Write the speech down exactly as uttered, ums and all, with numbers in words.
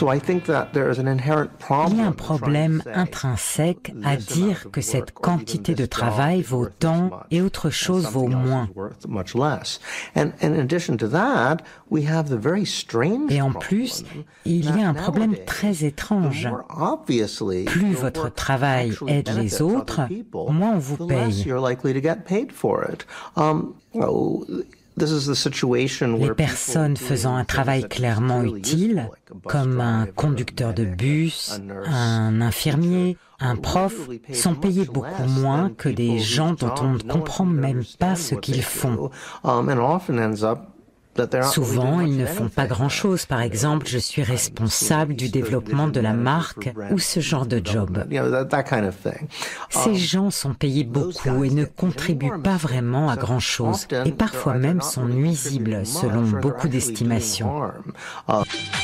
Il y a un problème intrinsèque à dire que cette quantité de travail vaut tant et autre chose vaut moins. Et en plus, il y a un problème très étrange. Plus votre travail aide les autres, moins on vous paye. Les personnes faisant un travail clairement utile, comme un conducteur de bus, un infirmier, un prof, sont payés beaucoup moins que des gens dont on ne comprend même pas ce qu'ils font. Souvent, ils ne font pas grand-chose. Par exemple, je suis responsable du développement de la marque ou ce genre de job. Ces gens sont payés beaucoup et ne contribuent pas vraiment à grand-chose et parfois même sont nuisibles selon beaucoup d'estimations.